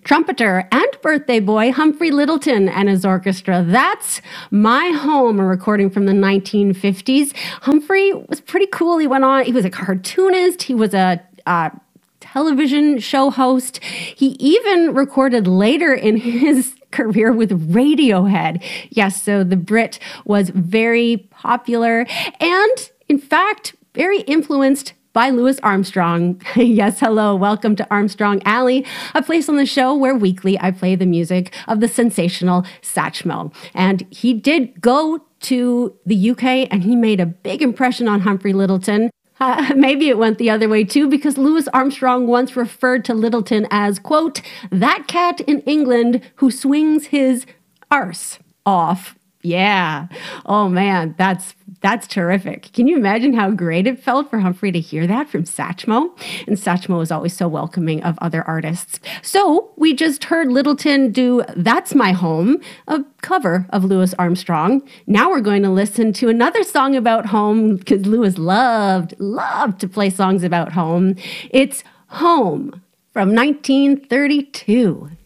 trumpeter and birthday boy Humphrey Lyttelton and his orchestra. That's My Home, a recording from the 1950s. Humphrey was pretty cool. He was a cartoonist. He was a television show host. He even recorded later in his career with Radiohead. Yes, so the Brit was very popular and, in fact, very influenced by Louis Armstrong. Yes, hello, welcome to Armstrong Alley, a place on the show where weekly I play the music of the sensational Satchmo. And he did go to the UK and he made a big impression on Humphrey Lyttelton. Maybe it went the other way too, because Louis Armstrong once referred to Lyttelton as, quote, that cat in England who swings his arse off. Yeah. Oh man, that's terrific. Can you imagine how great it felt for Humphrey to hear that from Satchmo? And Satchmo is always so welcoming of other artists. So we just heard Lyttelton do That's My Home, a cover of Louis Armstrong. Now we're going to listen to another song about home, because Louis loved to play songs about home. It's Home from 1932.